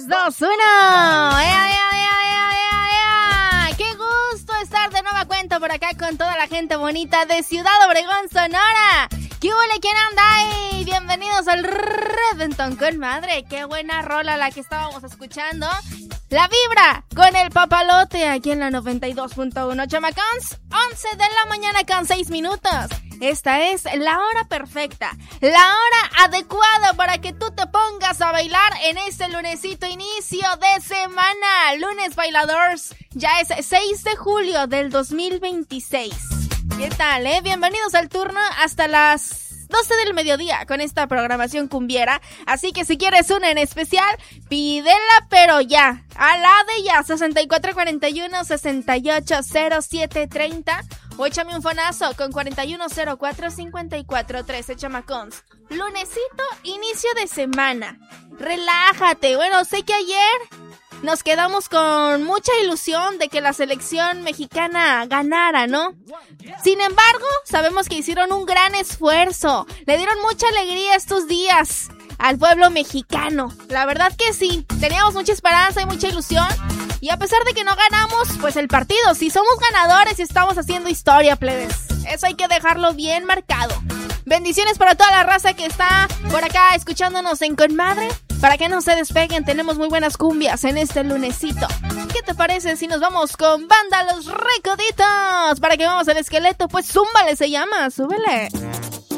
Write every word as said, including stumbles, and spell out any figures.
tres, dos, uno. ¡Ea, ea, ea, ea, ea, ea! ¡Qué gusto estar de nueva cuenta por acá con toda la gente bonita de Ciudad Obregón, Sonora! ¿Qué huele? ¿Quién anda ahí? Bienvenidos al Reventón con Madre. ¡Qué buena rola la que estábamos escuchando! La vibra con el papalote aquí en la noventa y dos punto uno. Chamacons, once de la mañana con seis minutos. Esta es la hora perfecta, la hora adecuada para que tú te pongas a bailar en este lunesito inicio de semana. Lunes Bailadores, ya es seis de julio del dos mil veintiséis. ¿Qué tal, eh? Bienvenidos al turno hasta las doce del mediodía con esta programación cumbiera. Así que si quieres una en especial, pídela pero ya, a la de ya, sesenta y cuatro cuarenta y uno, sesenta y ocho cero siete treinta. O échame un fonazo con cuarenta y uno cero cuatro, cincuenta y cuatro trece, chamacons. Lunesito, inicio de semana. Relájate. Bueno, sé que ayer nos quedamos con mucha ilusión de que la selección mexicana ganara, ¿no? Sin embargo, sabemos que hicieron un gran esfuerzo. Le dieron mucha alegría estos días al pueblo mexicano. La verdad que sí. Teníamos mucha esperanza y mucha ilusión. Y a pesar de que no ganamos, pues el partido, sí somos ganadores y estamos haciendo historia, plebes. Eso hay que dejarlo bien marcado. Bendiciones para toda la raza que está por acá escuchándonos en Conmadre. Para que no se despeguen, tenemos muy buenas cumbias en este lunesito. ¿Qué te parece si nos vamos con Banda Los Recoditos? Para que vamos al esqueleto, pues zúmbale se llama, súbele.